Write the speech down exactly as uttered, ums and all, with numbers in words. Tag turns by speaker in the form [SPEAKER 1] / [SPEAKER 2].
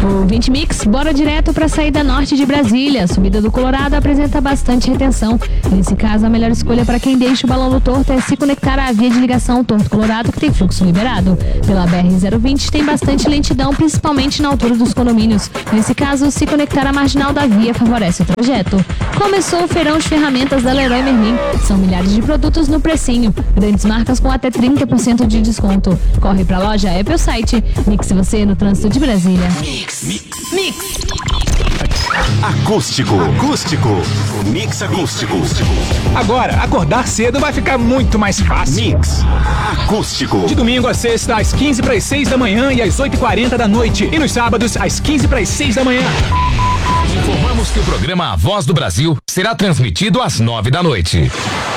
[SPEAKER 1] O vinte Mix, bora direto para a saída norte de Brasília. A subida do Colorado apresenta bastante retenção. Nesse caso, a melhor escolha para quem deixa o balão no torto é se conectar à via de ligação Torto Colorado, que tem fluxo liberado. Pela B R zero vinte tem bastante lentidão, principalmente na altura dos condomínios. Nesse caso, se conectar à marginal da via favorece o trajeto. Começou o feirão de ferramentas da Leroy Merlin. São milhares de produtos no precinho. Grandes marcas com até trinta por cento de desconto. Corre pra loja, é pelo site. Mix você no trânsito de Brasília.
[SPEAKER 2] Mix. Mix. Mix. Acústico. Acústico. Mix acústico.
[SPEAKER 3] Agora, acordar cedo vai ficar muito mais fácil.
[SPEAKER 2] Mix acústico.
[SPEAKER 3] De domingo a sexta, às quinze para as seis da manhã e às oito e quarenta da noite. E nos sábados, às quinze para as seis da manhã.
[SPEAKER 4] Informamos que o programa A Voz do Brasil será transmitido às nove da noite.